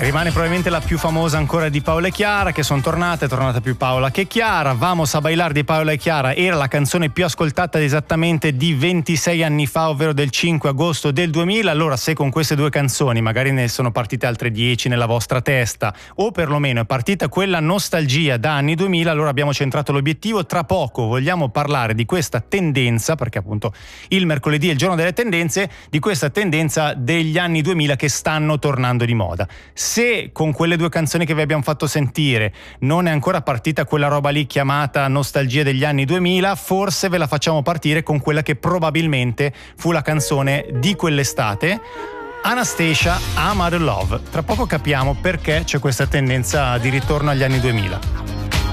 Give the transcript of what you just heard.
Rimane probabilmente la più famosa ancora di Paola e Chiara, che sono tornate, è tornata più Paola che Chiara. Vamos a bailar di Paola e Chiara era la canzone più ascoltata esattamente di 26 anni fa, ovvero del 5 agosto del 2000. Allora, se con queste due canzoni magari ne sono partite altre 10 nella vostra testa, o perlomeno è partita quella nostalgia da anni 2000, allora abbiamo centrato l'obiettivo. Tra poco vogliamo parlare di questa tendenza, perché appunto il mercoledì è il giorno delle tendenze, di questa tendenza degli anni 2000 che stanno tornando di moda. Se con quelle due canzoni che vi abbiamo fatto sentire non è ancora partita quella roba lì chiamata nostalgia degli anni 2000, forse ve la facciamo partire con quella che probabilmente fu la canzone di quell'estate, Anastacia, I'm Out of Love. Tra poco capiamo perché c'è questa tendenza di ritorno agli anni 2000.